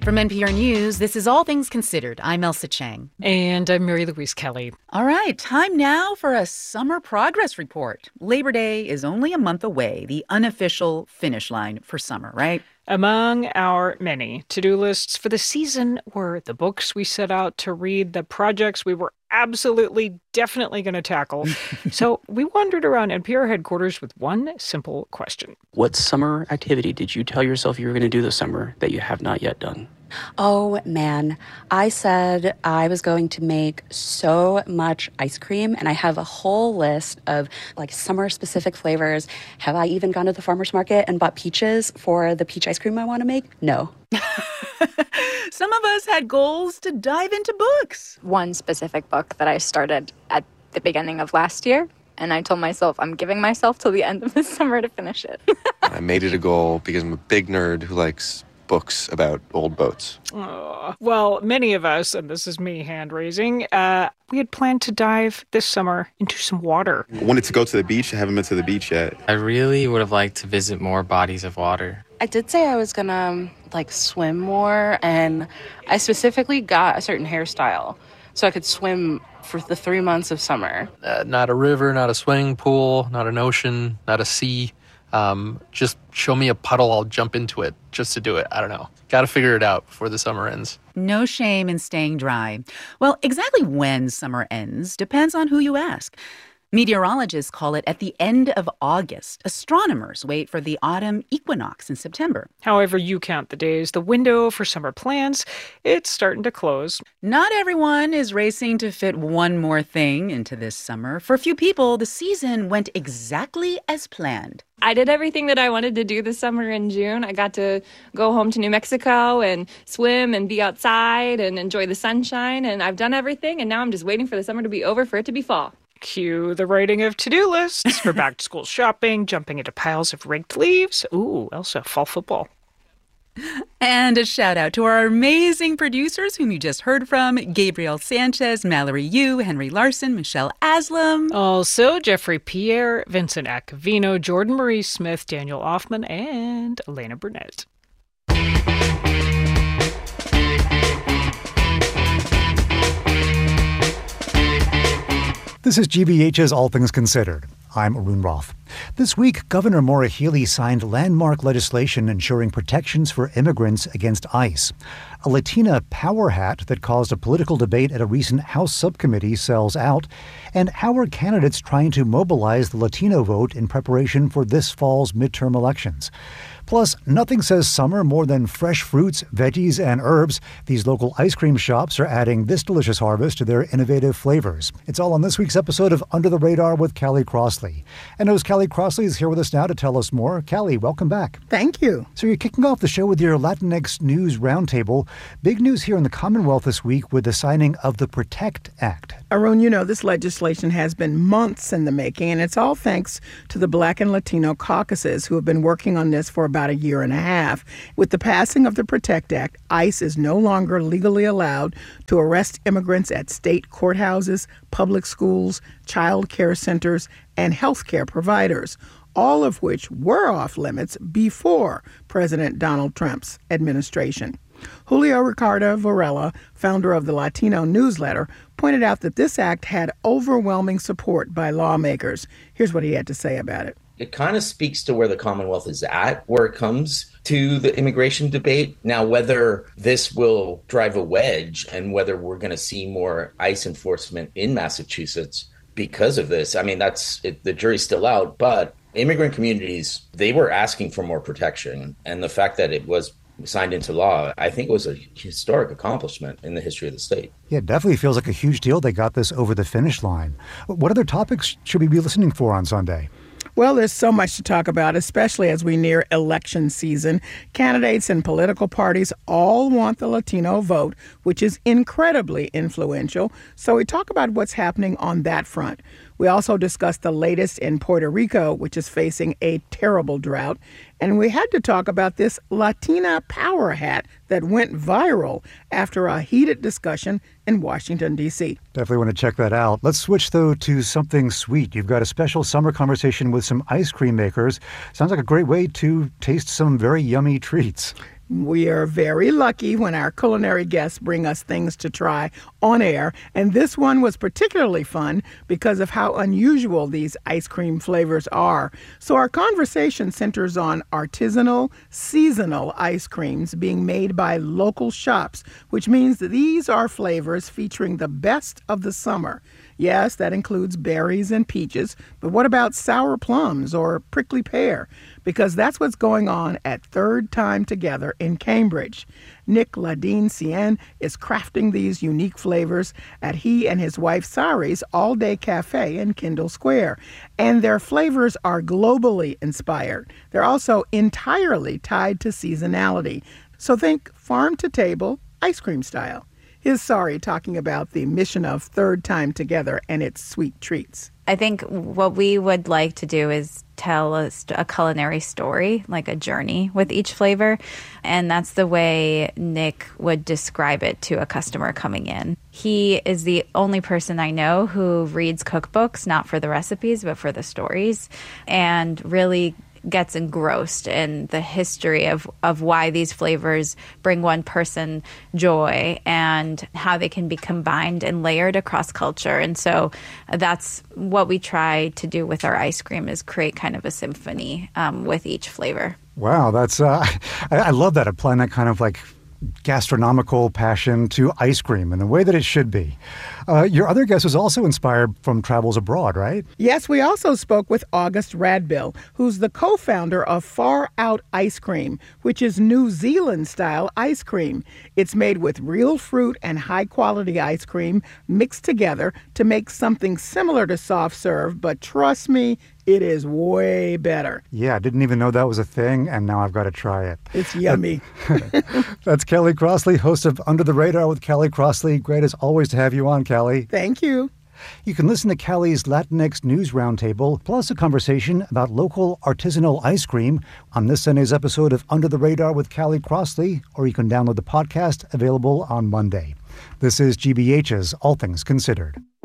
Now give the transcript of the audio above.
From NPR News, this is All Things Considered. I'm Elsa Chang. And I'm Mary Louise Kelly. All right, time now for a summer progress report. Labor Day is only a month away, the unofficial finish line for summer, right? Among our many to-do lists for the season were the books we set out to read, the projects we were absolutely, definitely going to tackle. So we wandered around NPR headquarters with one simple question. What summer activity did you tell yourself you were going to do this summer that you have not yet done? Oh, man. I said I was going to make so much ice cream, and I have a whole list of summer-specific flavors. Have I even gone to the farmer's market and bought peaches for the peach ice cream I want to make? No. Some of us had goals to dive into books. One specific book that I started at the beginning of last year, and I told myself I'm giving myself till the end of the summer to finish it. I made it a goal because I'm a big nerd who likes books about old boats. Well, many of us, and this is me hand-raising, we had planned to dive this summer into some water. I wanted to go to the beach. I haven't been to the beach yet. I really would have liked to visit more bodies of water. I did say I was gonna swim more, and I specifically got a certain hairstyle so I could swim for the 3 months of summer. Not a river, not a swimming pool, not an ocean, not a sea. Just show me a puddle, I'll jump into it just to do it. I don't know. Got to figure it out before the summer ends. No shame in staying dry. Well, exactly when summer ends depends on who you ask. Meteorologists call it at the end of August. Astronomers wait for the autumn equinox in September. However you count the days, the window for summer plans, it's starting to close. Not everyone is racing to fit one more thing into this summer. For a few people, the season went exactly as planned. I did everything that I wanted to do this summer in June. I got to go home to New Mexico and swim and be outside and enjoy the sunshine. And I've done everything, and now I'm just waiting for the summer to be over for it to be fall. Cue the writing of to-do lists for back-to-school shopping, jumping into piles of raked leaves. Ooh, Elsa, fall football. And a shout out to our amazing producers whom you just heard from: Gabriel Sanchez, Mallory Yu, Henry Larson, Michelle Aslam. Also, Jeffrey Pierre, Vincent Acavino, Jordan Marie Smith, Daniel Offman, and Elena Burnett. This is GBH's All Things Considered. I'm Arun Roth. This week, Governor Maura Healey signed landmark legislation ensuring protections for immigrants against ICE. A Latina power hat that caused a political debate at a recent House subcommittee sells out, and how are candidates trying to mobilize the Latino vote in preparation for this fall's midterm elections? Plus, nothing says summer more than fresh fruits, veggies, and herbs. These local ice cream shops are adding this delicious harvest to their innovative flavors. It's all on this week's episode of Under the Radar with Callie Crossley. And as Callie Crossley is here with us now to tell us more. Callie, welcome back. Thank you. So you're kicking off the show with your Latinx News Roundtable. Big news here in the Commonwealth this week with the signing of the PROTECT Act. Arun, you know, this legislation has been months in the making, and it's all thanks to the Black and Latino caucuses who have been working on this for about a year and a half. With the passing of the PROTECT Act, ICE is no longer legally allowed to arrest immigrants at state courthouses, public schools, child care centers, and health care providers, all of which were off limits before President Donald Trump's administration. Julio Ricardo Varela, founder of the Latino newsletter, pointed out that this act had overwhelming support by lawmakers. Here's what he had to say about it. It kind of speaks to where the Commonwealth is at, where it comes to the immigration debate. Now, whether this will drive a wedge and whether we're going to see more ICE enforcement in Massachusetts because of this, I mean, that's it, the jury's still out. But immigrant communities, they were asking for more protection. And the fact that it was signed into law, I think it was a historic accomplishment in the history of the state. Yeah, it definitely feels like a huge deal they got this over the finish line. What other topics should we be listening for on Sunday? Well, there's so much to talk about, especially as we near election season. Candidates and political parties all want the Latino vote, which is incredibly influential. So we talk about what's happening on that front. We also discussed the latest in Puerto Rico, which is facing a terrible drought. And we had to talk about this Latina power hat that went viral after a heated discussion in Washington, D.C. Definitely want to check that out. Let's switch, though, to something sweet. You've got a special summer conversation with some ice cream makers. Sounds like a great way to taste some very yummy treats. We are very lucky when our culinary guests bring us things to try on air, and this one was particularly fun because of how unusual these ice cream flavors are. So our conversation centers on artisanal, seasonal ice creams being made by local shops, which means that these are flavors featuring the best of the summer. Yes, that includes berries and peaches, but what about sour plums or prickly pear? Because that's what's going on at Third Time Together in Cambridge. Nick Ladine-Cien is crafting these unique flavors at he and his wife Sari's all-day cafe in Kendall Square. And their flavors are globally inspired. They're also entirely tied to seasonality. So think farm-to-table ice cream style. Here's Sari talking about the mission of Third Time Together and its sweet treats. I think what we would like to do is tell a culinary story, like a journey with each flavor. And that's the way Nick would describe it to a customer coming in. He is the only person I know who reads cookbooks, not for the recipes, but for the stories, and really gets engrossed in the history of why these flavors bring one person joy and how they can be combined and layered across culture. And so that's what we try to do with our ice cream, is create kind of a symphony with each flavor. Wow, that's I love that, applying that kind of like gastronomical passion to ice cream in the way that it should be. Your other guest was also inspired from travels abroad, right? Yes, we also spoke with August Radbill, who's the co-founder of Far Out Ice Cream, which is New Zealand-style ice cream. It's made with real fruit and high-quality ice cream mixed together to make something similar to soft serve, but trust me, it is way better. Yeah, I didn't even know that was a thing, and now I've got to try it. It's yummy. That's Kelly Crossley, host of Under the Radar with Kelly Crossley. Great as always to have you on, Kelly. Thank you. You can listen to Kelly's Latinx News Roundtable, plus a conversation about local artisanal ice cream on this Sunday's episode of Under the Radar with Kelly Crossley, or you can download the podcast, available on Monday. This is GBH's All Things Considered.